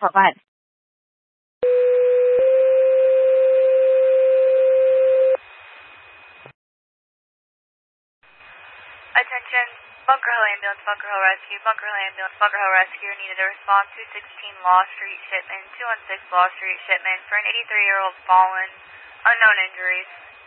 Go ahead. Attention, Bunker Hill Ambulance, Bunker Hill Rescue, Bunker Hill Ambulance, Bunker Hill Rescue needed a response to 216 Law Street Shipman, 216 Law Street Shipman for an 83-year-old fallen, unknown injuries.